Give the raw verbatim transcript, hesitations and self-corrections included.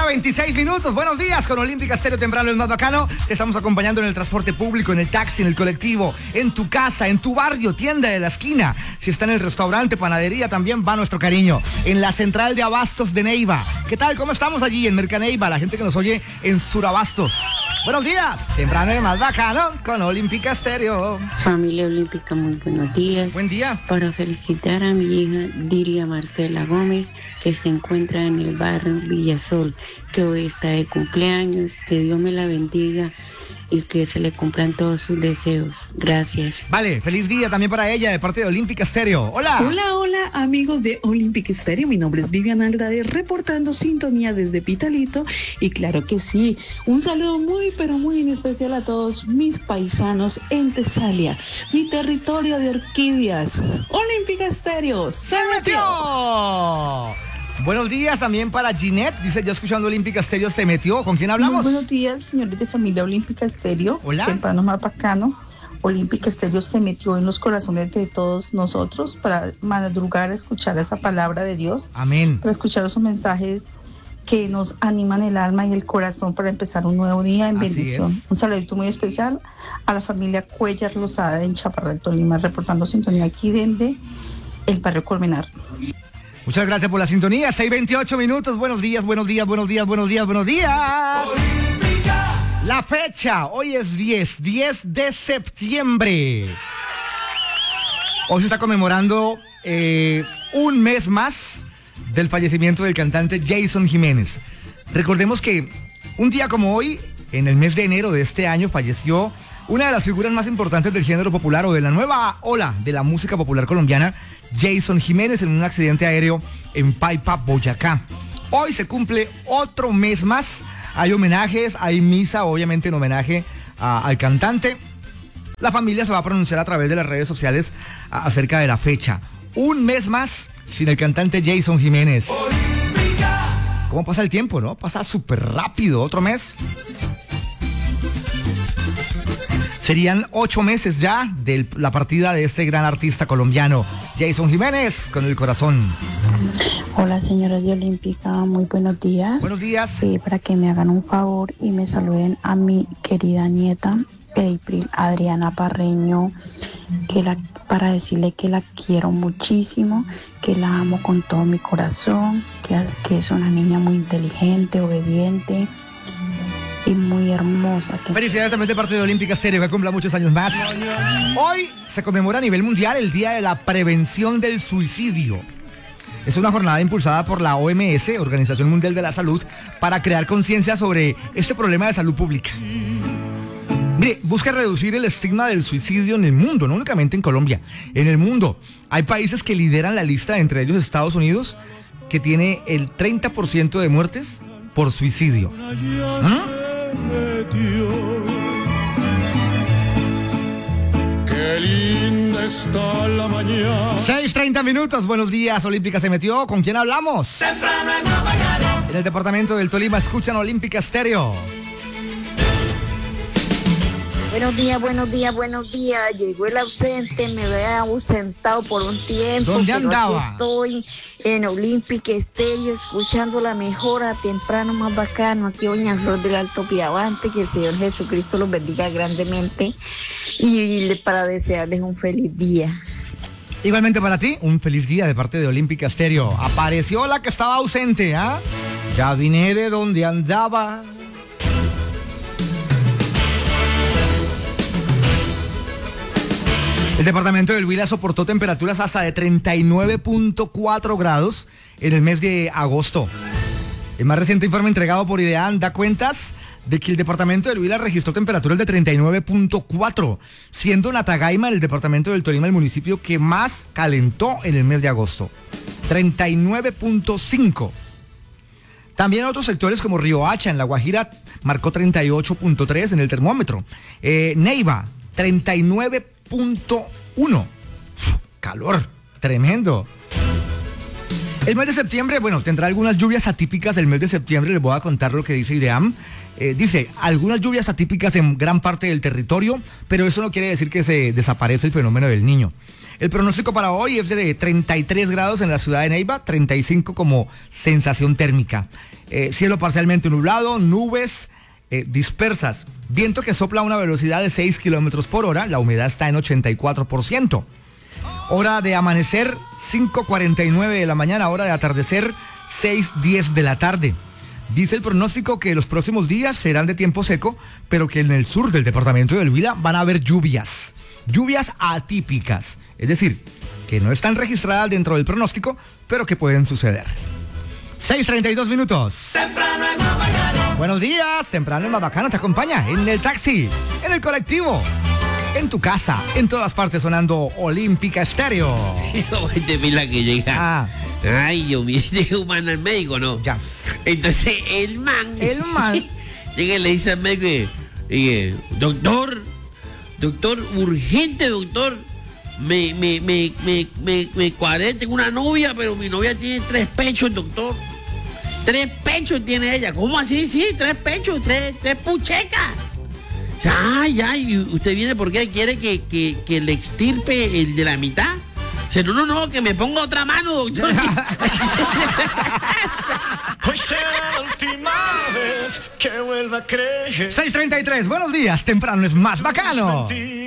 veintiséis minutos. Buenos días con Olímpica Estéreo temprano, el más bacano. Te estamos acompañando en el transporte público, en el taxi, en el colectivo, en tu casa, en tu barrio, tienda de la esquina. Si está en el restaurante, panadería, también va nuestro cariño. En la central de abastos de Neiva. ¿Qué tal? ¿Cómo estamos allí en Mercaneiva? La gente que nos oye en Surabastos. Buenos días, temprano el más bacano con Olímpica Estéreo. Familia Olímpica, muy buenos días. Buen día. Para felicitar a mi hija Diria Marcela Gómez, que se encuentra en el barrio Villasol, que hoy está de cumpleaños. Que Dios me la bendiga y que se le cumplan todos sus deseos. Gracias. Vale, feliz día también para ella de parte de Olímpica Estéreo. Hola. Hola, hola amigos de Olímpica Estéreo. Mi nombre es Viviana Aldade, reportando sintonía desde Pitalito. Y claro que sí, un saludo muy pero muy en especial a todos mis paisanos en Tesalia, mi territorio de orquídeas. Olímpica Estéreo ¡se metió! Buenos días también para Ginette. Dice, yo escuchando Olímpica Estéreo se metió. ¿Con quién hablamos? Muy buenos días, señores de familia Olímpica Estéreo. Hola. Temprano más bacano. Olímpica Estéreo se metió en los corazones de todos nosotros para madrugar a escuchar esa palabra de Dios. Amén. Para escuchar esos mensajes que nos animan el alma y el corazón para empezar un nuevo día en Así bendición. es. Un saludito muy especial a la familia Cuellar Lozada en Chaparral, Tolima, reportando sintonía aquí desde el barrio Colmenar. Muchas gracias por la sintonía. seis veintiocho minutos. Buenos días, buenos días, buenos días, buenos días, buenos días. Olímpica. La fecha, hoy es diez, diez de septiembre. Hoy se está conmemorando eh, un mes más del fallecimiento del cantante Jason Jiménez. Recordemos que un día como hoy, en el mes de enero de este año, falleció una de las figuras más importantes del género popular o de la nueva ola de la música popular colombiana, Jason Jiménez, en un accidente aéreo en Paipa, Boyacá. Hoy se cumple otro mes más. Hay homenajes, hay misa, obviamente en homenaje a, al cantante. La familia se va a pronunciar a través de las redes sociales a, acerca de la fecha. Un mes más sin el cantante Jason Jiménez. ¿Cómo pasa el tiempo, no? Pasa súper rápido. Otro mes. Serían ocho meses ya de la partida de este gran artista colombiano, Jason Jiménez, con el corazón. Hola, señores de Olímpica, muy buenos días. Buenos días. Eh, para que me hagan un favor y me saluden a mi querida nieta, April Adriana Parreño, que la, para decirle que la quiero muchísimo, que la amo con todo mi corazón, que, que es una niña muy inteligente, obediente y muy hermosa. Que... Felicidades también de parte de Olímpica Estéreo, que cumpla muchos años más. Hoy se conmemora a nivel mundial el Día de la Prevención del Suicidio. Es una jornada impulsada por la O M S, Organización Mundial de la Salud, para crear conciencia sobre este problema de salud pública. Mire, busca reducir el estigma del suicidio en el mundo, no únicamente en Colombia, en el mundo. Hay países que lideran la lista, entre ellos Estados Unidos, que tiene el treinta por ciento de muertes por suicidio. ¿Ah? Qué linda está la mañana. seis treinta minutos, buenos días, Olímpica se metió. ¿Con quién hablamos? Temprano en la mañana. En el departamento del Tolima escuchan Olímpica Estéreo. Buenos días, buenos días, buenos días. Llegó el ausente, me había ausentado por un tiempo. ¿Dónde pero andaba? Aquí estoy en Olímpica Estéreo, escuchando la mejora temprano más bacano. Aquí Doña Flor del Alto Piavante, que el Señor Jesucristo los bendiga grandemente. Y, y para desearles un feliz día. Igualmente para ti, un feliz día de parte de Olímpica Estéreo. Apareció la que estaba ausente, ¿ah? ¿eh? Ya vine de donde andaba. El departamento del Huila soportó temperaturas hasta de treinta y nueve punto cuatro grados en el mes de agosto. El más reciente informe entregado por IDEAN da cuentas de que el departamento del Huila registró temperaturas de treinta y nueve punto cuatro, siendo Natagaima, el departamento del Tolima, el municipio que más calentó en el mes de agosto. treinta y nueve punto cinco. También otros sectores como Riohacha, en La Guajira, marcó treinta y ocho punto tres en el termómetro. Eh, Neiva, treinta y nueve punto uno. Calor, tremendo. El mes de septiembre, bueno, tendrá algunas lluvias atípicas el mes de septiembre. Les voy a contar lo que dice IDEAM. Eh, dice, algunas lluvias atípicas en gran parte del territorio, pero eso no quiere decir que se desaparece el fenómeno del Niño. El pronóstico para hoy es de treinta y tres grados en la ciudad de Neiva, treinta y cinco como sensación térmica. Eh, cielo parcialmente nublado, nubes eh, dispersas, viento que sopla a una velocidad de seis kilómetros por hora, la humedad está en ochenta y cuatro por ciento. Hora de amanecer, cinco cuarenta y nueve de la mañana, hora de atardecer, seis diez de la tarde. Dice el pronóstico que los próximos días serán de tiempo seco, pero que en el sur del departamento del Huila van a haber lluvias, lluvias atípicas, es decir, que no están registradas dentro del pronóstico, pero que pueden suceder. seis treinta y dos minutos. Temprano es más bacano. Buenos días, temprano es más bacano, te acompaña en el taxi, en el colectivo, en tu casa, en todas partes sonando Olímpica Estéreo. Este pila que llega. Ah. Ay, yo vi, llega un man al médico, ¿no? Ya. Entonces el man. El man. Llega y le dice al médico, y, y, doctor, doctor, urgente, doctor. Me, me, me, me, me, me cuadré, tengo una novia, pero mi novia tiene tres pechos, doctor. Tres pechos tiene ella. ¿Cómo así? Sí, tres pechos, tres, tres puchecas. Ay, ay, ¿usted viene porque quiere que, que, que le extirpe el de la mitad? Dice, no, no, no, que me ponga otra mano, doctor. Hoy será la última vez que vuelva a creer. seis treinta y tres, buenos días, temprano es más bacano.